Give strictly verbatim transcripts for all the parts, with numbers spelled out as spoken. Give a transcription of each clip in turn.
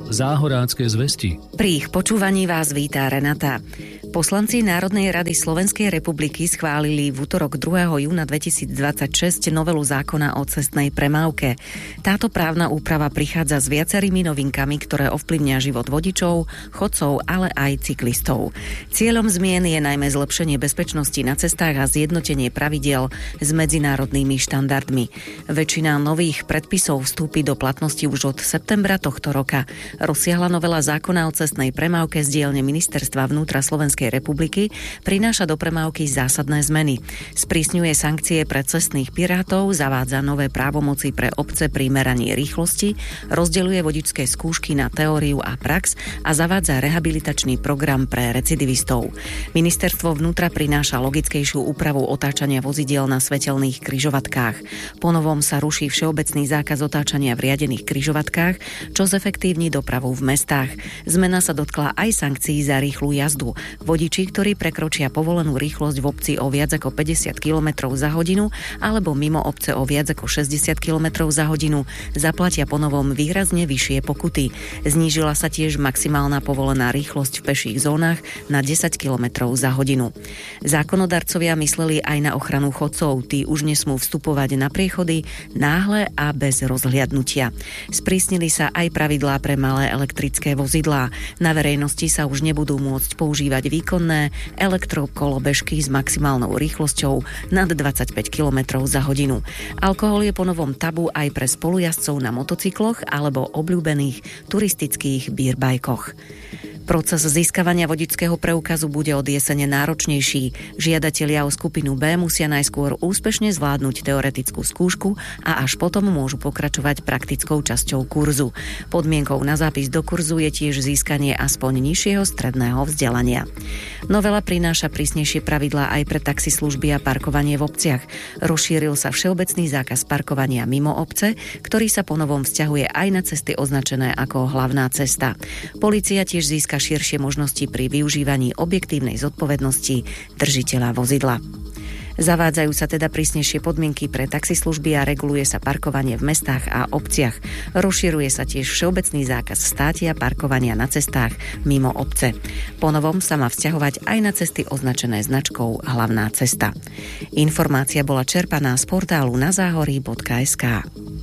Záhorácke zvesti. Pri ich počúvaní vás vítá Renata. Poslanci Národnej rady Slovenskej republiky schválili v utorok druhého júna dvetisícdvadsaťšesť novelu zákona o cestnej premávke. Táto právna úprava prichádza s viacerými novinkami, ktoré ovplyvnia život vodičov, chodcov, ale aj cyklistov. Cieľom zmien je najmä zlepšenie bezpečnosti na cestách a zjednotenie pravidiel s medzinárodnými štandardmi. Väčšina nových predpisov vstúpi do platnosti už od septembra tohto roka. Rozsiahla novela zákona o cestnej premávke z dielne Ministerstva vnútra Slovenskej republiky prináša do premávky zásadné zmeny. Sprísňuje sankcie pre cestných pirátov, zavádza nové právomoci pre obce pri meraní rýchlosti, rozdeľuje vodičské skúšky na teóriu a prax a zavádza rehabilitačný program pre recidivistov. Ministerstvo vnútra prináša logickejšiu úpravu otáčania vozidiel na svetelných križovatkách. Po novom sa ruší všeobecný zákaz otáčania v riadených križovatkách, čo zefektívni dopravu v mestách. Zmena sa dotkla aj sankcií za rýchlu jazdu. Vodiči, ktorí prekročia povolenú rýchlosť v obci o viac ako päťdesiat kilometrov za hodinu alebo mimo obce o viac ako šesťdesiat kilometrov za hodinu, zaplatia ponovom výrazne vyššie pokuty. Znížila sa tiež maximálna povolená rýchlosť v peších zónach na desať kilometrov za hodinu. Zákonodarcovia mysleli aj na ochranu chodcov. Tí už nesmú vstupovať na priechody náhle a bez rozhliadnutia. Sprísnili sa aj pravidlá pre malé elektrické vozidlá. Na verejnosti sa už nebudú môcť používať výkonné elektrokolobežky s maximálnou rýchlosťou nad dvadsaťpäť kilometrov za hodinu. Alkohol je ponovom tabu aj pre spolujazdcov na motocykloch alebo obľúbených turistických beerbajkoch. Proces získavania vodičského preukazu bude od jesene náročnejší. Žiadatelia o skupinu B musia najskôr úspešne zvládnuť teoretickú skúšku a až potom môžu pokračovať praktickou časťou kurzu. Podmienkou na zápis do kurzu je tiež získanie aspoň nižšieho stredného vzdelania. Novela prináša prísnejšie pravidlá aj pre taxislužby a parkovanie v obciach. Rozšíril sa všeobecný zákaz parkovania mimo obce, ktorý sa ponovom vzťahuje aj na cesty označené ako hlavná cesta. Polícia tiež získa širšie možnosti pri využívaní objektívnej zodpovednosti držiteľa vozidla. Zavádzajú sa teda prísnejšie podmienky pre taxislužby a reguluje sa parkovanie v mestách a obciach. Rozširuje sa tiež všeobecný zákaz státia parkovania na cestách mimo obce. Ponovom sa má vzťahovať aj na cesty označené značkou Hlavná cesta. Informácia bola čerpaná z portálu na záhorí bodka es ká.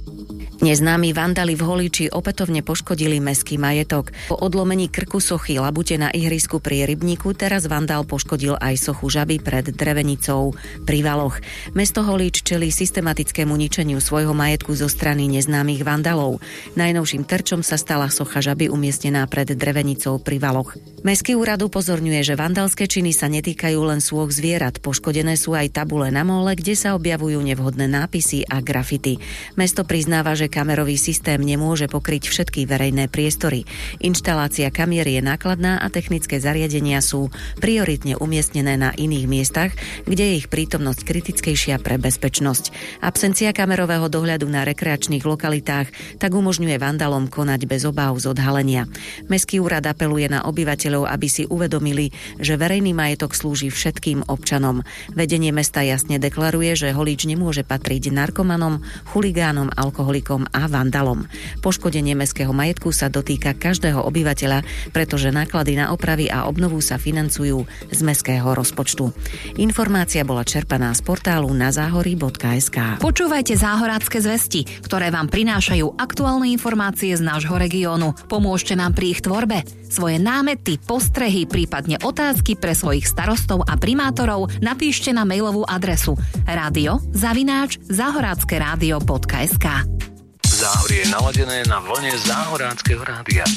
Neznámi vandali v Holíči opätovne poškodili mestský majetok. Po odlomení krku sochy labute na ihrisku pri Rybníku teraz vandál poškodil aj sochu žaby pred drevenicou pri Valoch. Mesto Holíč čelí systematickému ničeniu svojho majetku zo strany neznámych vandalov. Najnovším terčom sa stala socha žaby umiestnená pred drevenicou pri Valoch. Mestský úrad upozorňuje, že vandalské činy sa netýkajú len sôch zvierat. Poškodené sú aj tabule na mole, kde sa objavujú nevhodné nápisy a grafity. Mesto priznáva, že kamerový systém nemôže pokryť všetky verejné priestory. Inštalácia kamier je nákladná a technické zariadenia sú prioritne umiestnené na iných miestach, kde je ich prítomnosť kritickejšia pre bezpečnosť. Absencia kamerového dohľadu na rekreačných lokalitách tak umožňuje vandalom konať bez obáv z odhalenia. Mestský úrad apeluje na obyvateľov, aby si uvedomili, že verejný majetok slúži všetkým občanom. Vedenie mesta jasne deklaruje, že Holíč nemôže patriť narkomanom, chuligánom, alkoholikom a vandalom. Poškodenie mestského majetku sa dotýka každého obyvateľa, pretože náklady na opravy a obnovu sa financujú z mestského rozpočtu. Informácia bola čerpaná z portálu na záhorí bodka es ká. Počúvajte Záhorácke zvesti, ktoré vám prinášajú aktuálne informácie z nášho regiónu. Pomôžte nám pri ich tvorbe. Svoje námety, postrehy, prípadne otázky pre svojich starostov a primátorov napíšte na mailovú adresu radio zavináč záhorácke rádio bodka es ká. Záhorie je naladené na vlne Záhoráckeho rádia.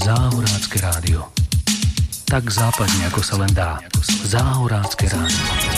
Záhorácke rádio. Tak západne, ako sa len dá. Záhorácke rádio.